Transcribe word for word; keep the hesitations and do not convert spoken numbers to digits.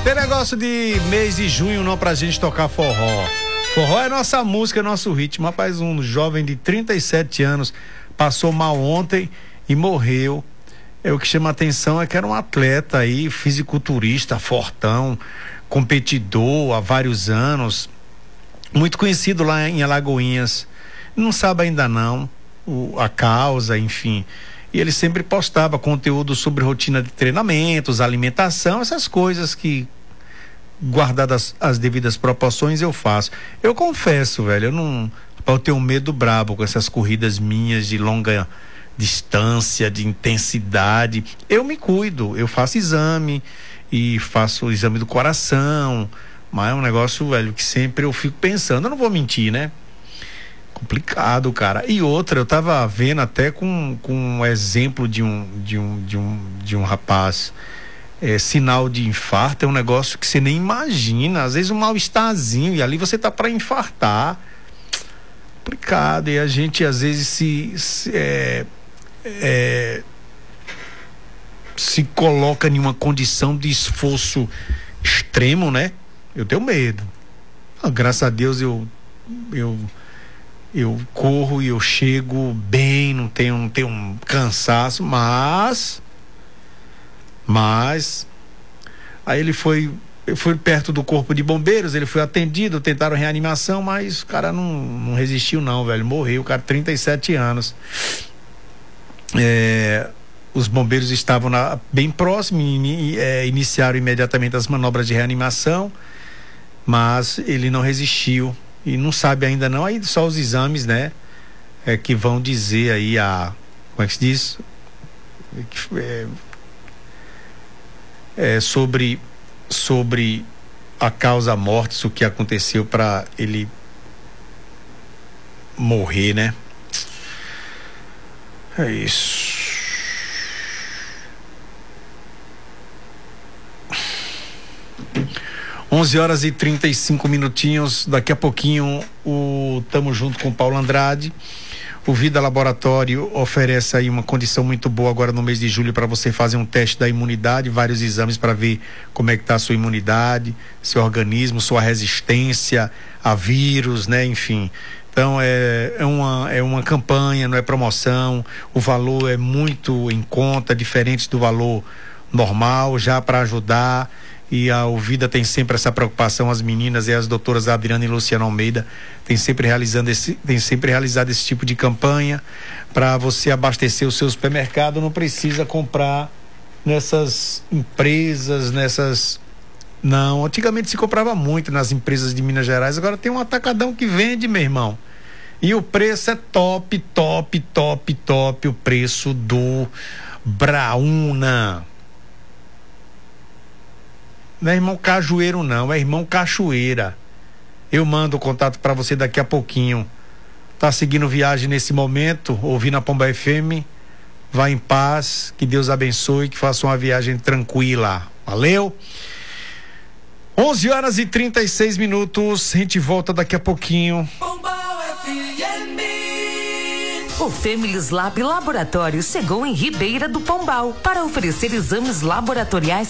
Tem negócio de mês de junho não pra gente tocar forró. Forró é nossa música, é nosso ritmo. Rapaz, um jovem de trinta e sete anos passou mal ontem e morreu. É, o que chama a atenção é que era um atleta aí, fisiculturista, fortão, competidor há vários anos, muito conhecido lá em Alagoinhas. Não sabe ainda não o, a causa, enfim. E ele sempre postava conteúdo sobre rotina de treinamentos, alimentação, essas coisas que, guardadas as devidas proporções, eu faço. Eu confesso, velho, eu não... eu tenho um medo brabo com essas corridas minhas de longa distância, de intensidade. Eu me cuido, eu faço exame e faço o exame do coração, mas é um negócio, velho, que sempre eu fico pensando, eu não vou mentir, né? Complicado, cara. E outra, eu tava vendo até com, com um exemplo de um, de um, de um, de um rapaz, é, sinal de infarto é um negócio que você nem imagina, às vezes um mal-estarzinho, e ali você tá para infartar. Complicado, e a gente às vezes se, se, é, é, se coloca em uma condição de esforço extremo, né? Eu tenho medo. Ah, graças a Deus eu eu eu corro e eu chego bem, não tenho, não tenho um cansaço, mas mas aí ele foi eu fui perto do corpo de bombeiros, ele foi atendido, tentaram reanimação, mas o cara não, não resistiu não, velho, morreu, o cara, trinta e sete anos. É, os bombeiros estavam na, bem próximos, in, é, iniciaram imediatamente as manobras de reanimação, mas ele não resistiu e não sabe ainda não, aí só os exames, né, é, que vão dizer aí a, como é que se diz? É, é, sobre sobre a causa morte, o que aconteceu para ele morrer, né? É isso. onze horas e trinta e cinco minutinhos. Daqui a pouquinho o Tamo Junto com o Paulo Andrade. O Vida Laboratório oferece aí uma condição muito boa agora no mês de julho para você fazer um teste da imunidade, vários exames para ver como é que tá a sua imunidade, seu organismo, sua resistência a vírus, né? Enfim. Então é, é, uma, é uma campanha, não é promoção, o valor é muito em conta, diferente do valor normal, já para ajudar. E a O Vida tem sempre essa preocupação, as meninas e as doutoras Adriana e Luciana Almeida tem sempre realizando esse, tem sempre realizado esse tipo de campanha para você abastecer o seu supermercado, não precisa comprar nessas empresas, nessas não, antigamente se comprava muito nas empresas de Minas Gerais, agora tem um atacadão que vende, meu irmão, e o preço é top, top, top, top, o preço do Brauna. Não é irmão Cajueiro não, é irmão Cachoeira. Eu mando o contato para você daqui a pouquinho. Tá seguindo viagem nesse momento, ouvindo a Pomba F M, vá em paz, que Deus abençoe, que faça uma viagem tranquila. Valeu? onze horas e trinta e seis minutos, a gente volta daqui a pouquinho. O Femilis Lab Laboratório chegou em Ribeira do Pombal para oferecer exames laboratoriais